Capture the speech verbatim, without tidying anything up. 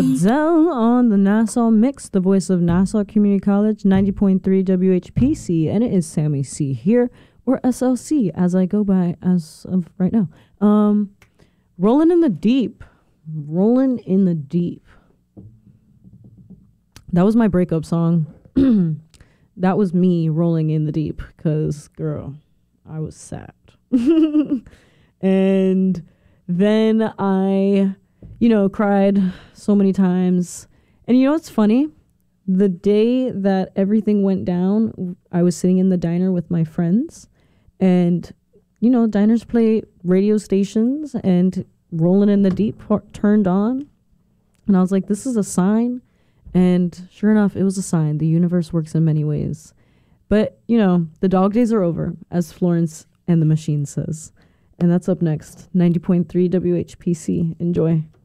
Adele on the Nassau Mix, the voice of Nassau Community College, ninety point three W H P C, and it is Sammy C here, or S L C, as I go by as of right now. Um, Rolling in the Deep. Rolling in the Deep. That was my breakup song. That was me rolling in the deep, because, girl, I was sad. And then I, you know, cried so many times. And you know what's funny? The day that everything went down, I was sitting in the diner with my friends. And, you know, diners play radio stations, and Rolling in the Deep turned on. And I was like, this is a sign. And sure enough, it was a sign. The universe works in many ways. But, you know, the dog days are over, as Florence and the Machine says. And that's up next. ninety point three W H P C. Enjoy.